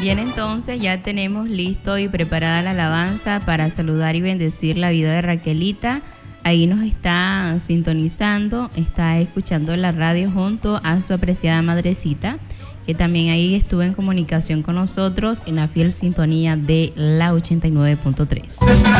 Bien, entonces ya tenemos listo y preparada la alabanza para saludar y bendecir la vida de Raquelita. Ahí nos está sintonizando, está escuchando la radio junto a su apreciada madrecita, que también ahí estuvo en comunicación con nosotros en la fiel sintonía de la 89.3.